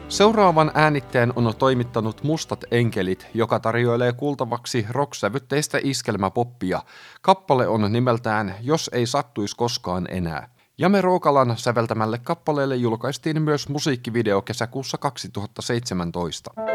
Seuraavan äänitteen on toimittanut Mustat enkelit, joka tarjoilee kuultavaksi rock-sävytteistä iskelmäpoppia. Kappale on nimeltään Jos ei sattuis koskaan enää. Jame Rookalan säveltämälle kappaleelle julkaistiin myös musiikkivideo kesäkuussa 2017.